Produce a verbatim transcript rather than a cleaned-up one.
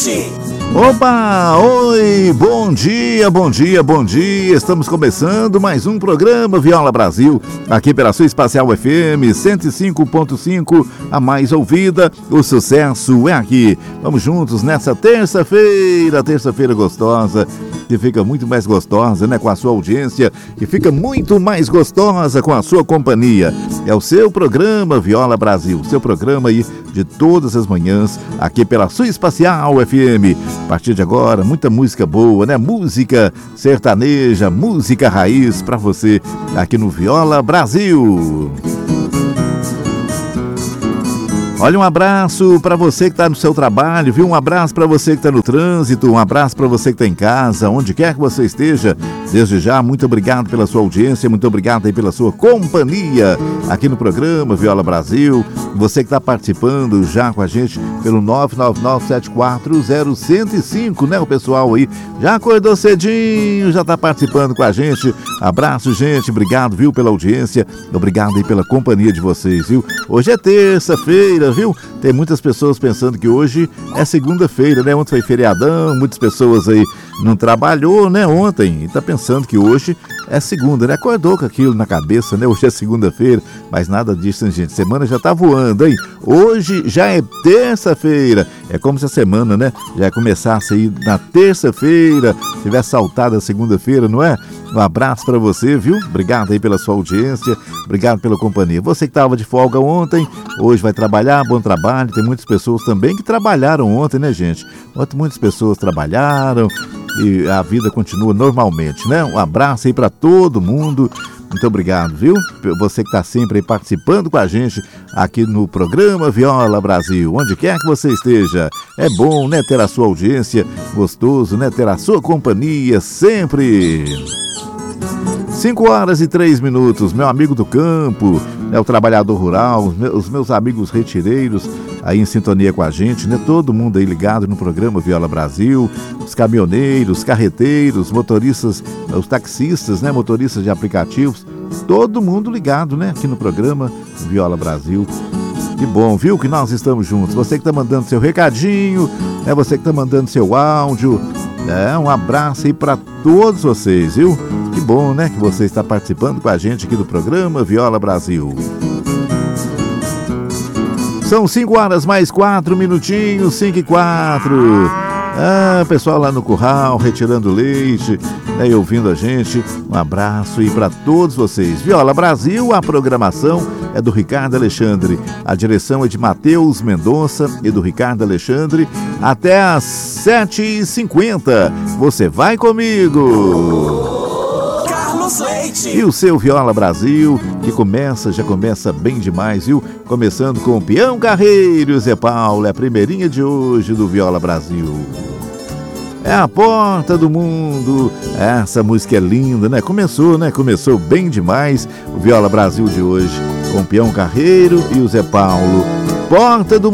Leite. Opa, oi, bom dia, bom dia, bom dia. Estamos começando mais um programa Viola Brasil, aqui pela sua Espacial F M cento e cinco ponto cinco, a mais ouvida. O sucesso é aqui. Vamos juntos nessa terça-feira, terça-feira gostosa, que fica muito mais gostosa, né, com a sua audiência, que fica muito mais gostosa com a sua companhia. É o seu programa Viola Brasil, seu programa aí de todas as manhãs, aqui pela sua Espacial F M. A partir de agora, muita música boa, né? Música sertaneja, música raiz pra você aqui no Viola Brasil. Olha, um abraço para você que está no seu trabalho, viu? Um abraço para você que está no trânsito, um abraço para você que está em casa, onde quer que você esteja. Desde já, muito obrigado pela sua audiência, muito obrigado aí pela sua companhia aqui no programa Viola Brasil. Você que está participando já com a gente pelo nove nove nove sete quatro zero um zero cinco, né? O pessoal aí já acordou cedinho, já está participando com a gente. Abraço, gente, obrigado, viu, pela audiência, obrigado aí pela companhia de vocês, viu? Hoje é terça-feira, viu? Tem muitas pessoas pensando que hoje é segunda-feira, né? Ontem foi feriadão, muitas pessoas aí não trabalhou, né, ontem, e tá pensando que hoje é segunda, né? Acordou com aquilo na cabeça, né? Hoje é segunda-feira, mas nada disso, hein, gente? Semana já tá voando, hein? Hoje já é terça-feira. É como se a semana, né, já começasse aí na terça-feira, tivesse saltado a segunda-feira, não é? Um abraço pra você, viu? Obrigado aí pela sua audiência, obrigado pela companhia. Você que tava de folga ontem, hoje vai trabalhar, bom trabalho. Tem muitas pessoas também que trabalharam ontem, né, gente? Ontem muitas pessoas trabalharam e a vida continua normalmente, né? Um abraço aí pra todo mundo. Muito obrigado, viu? Você que está sempre aí participando com a gente aqui no programa Viola Brasil, onde quer que você esteja. É bom, né, ter a sua audiência, gostoso, né, ter a sua companhia sempre. cinco horas e três minutos, meu amigo do campo, né, o trabalhador rural, os meus, os meus amigos retireiros aí em sintonia com a gente, né? Todo mundo aí ligado no programa Viola Brasil, os caminhoneiros, carreteiros, motoristas, os taxistas, né? Motoristas de aplicativos, todo mundo ligado, né? Aqui no programa Viola Brasil. Que bom, viu? Que nós estamos juntos. Você que tá mandando seu recadinho, né? Você que tá mandando seu áudio, né? Um abraço aí para todos vocês, viu? Que bom, né? Que você está participando com a gente aqui do programa Viola Brasil. São cinco horas mais quatro minutinhos, cinco e quatro. Ah, pessoal lá no curral, retirando leite, né, e ouvindo a gente. Um abraço aí para todos vocês. Viola Brasil, a programação é do Ricardo Alexandre. A direção é de Matheus Mendonça e do Ricardo Alexandre. Até às sete e cinquenta. Você vai comigo. Leite. E o seu Viola Brasil, que começa, já começa bem demais, viu? Começando com o Peão Carreiro, Zé Paulo, é a primeirinha de hoje do Viola Brasil. É a porta do mundo. Essa música é linda, né? Começou, né? Começou bem demais o Viola Brasil de hoje, com o Peão Carreiro e o Zé Paulo. Porta do